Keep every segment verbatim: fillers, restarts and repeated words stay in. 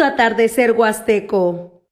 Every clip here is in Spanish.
Lindo atardecer huasteco.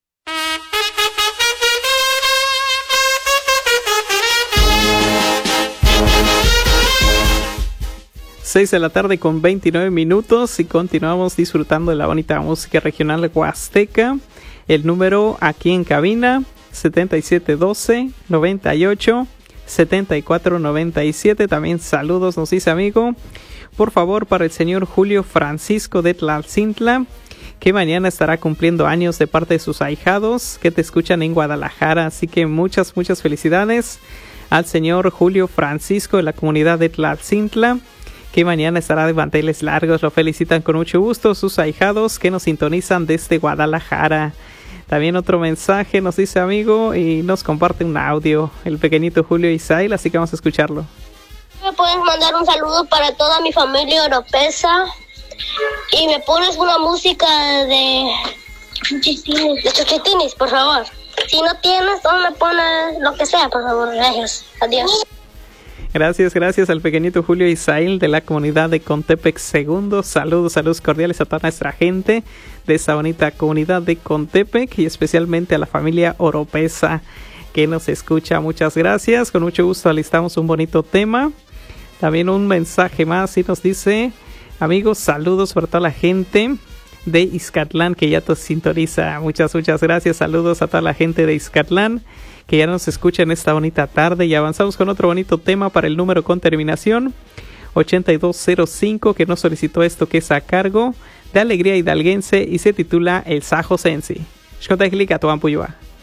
seis de la tarde con veintinueve minutos y continuamos disfrutando de la bonita música regional huasteca. El número aquí en cabina setenta y siete doce noventa y ocho setenta y cuatro noventa y siete. También saludos nos dice amigo. Por favor, para el señor Julio Francisco de Tlalcintla, que mañana estará cumpliendo años de parte de sus ahijados que te escuchan en Guadalajara. Así que muchas, muchas felicidades al señor Julio Francisco de la comunidad de Tlalcintla, que mañana estará de manteles largos. Lo felicitan con mucho gusto sus ahijados que nos sintonizan desde Guadalajara. También otro mensaje nos dice amigo y nos comparte un audio, el pequeñito Julio Isail, así que vamos a escucharlo. Me puedes mandar un saludo para toda mi familia oropesa y me pones una música de de Chiquitines, por favor. Si no tienes, no me pones lo que sea, por favor. Gracias. Adiós. Gracias, gracias al pequeñito Julio Isail de la comunidad de Contepec Segundo. Saludos, saludos cordiales a toda nuestra gente de esa bonita comunidad de Contepec y especialmente a la familia oropesa que nos escucha. Muchas gracias, con mucho gusto alistamos un bonito tema. También un mensaje más y nos dice, amigos, saludos para toda la gente de Izcatlán que ya te sintoniza. Muchas, muchas gracias, saludos a toda la gente de Izcatlán que ya nos escucha en esta bonita tarde y avanzamos con otro bonito tema para el número con terminación ochenta y dos cero cinco que nos solicitó esto, que es a cargo de Alegría Hidalguense y se titula El Sajo Sensi. Xcontexlica Toan Puyua.